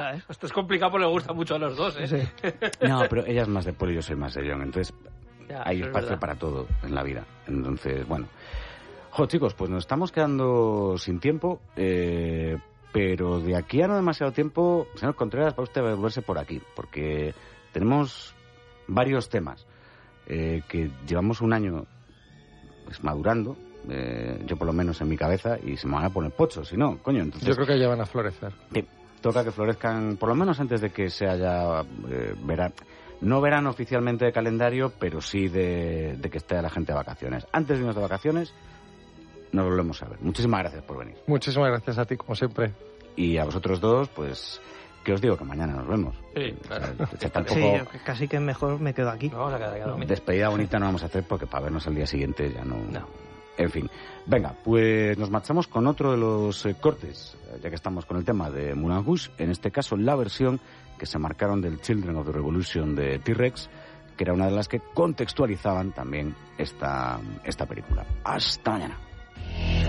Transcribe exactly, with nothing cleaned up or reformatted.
¿sabes? Esto es complicado porque le gusta mucho a los dos, ¿eh? Sí. No, pero ella es más de Paul y yo soy más de John, entonces Ya, hay eso es espacio verdad. para todo en la vida. Entonces, bueno. Jo, chicos, pues nos estamos quedando sin tiempo, eh, pero de aquí a no demasiado tiempo, señor Contreras, va usted a volverse por aquí, porque tenemos varios temas eh, que llevamos un año pues, madurando, eh, yo por lo menos en mi cabeza, y se me van a poner pochos, si no, coño, entonces... Yo creo que ya van a florecer. Sí, toca que florezcan, por lo menos antes de que se haya eh, verano. No verano oficialmente de calendario, pero sí de, de que esté la gente de vacaciones. Antes de irnos de vacaciones, nos volvemos a ver. Muchísimas gracias por venir. Muchísimas gracias a ti, como siempre. Y a vosotros dos, pues, que os digo que mañana nos vemos. Sí, claro. O sea, tampoco... Sí, yo casi que mejor me quedo aquí. No, vamos a quedar aquí a dormir. Despedida bonita no vamos a hacer porque para vernos el día siguiente ya no... No. En fin. Venga, pues nos marchamos con otro de los eh, cortes, ya que estamos con el tema de Moulin Rouge, en este caso la versión que se marcaron del Children of the Revolution de T-Rex, que era una de las que contextualizaban también esta, esta película. Hasta mañana.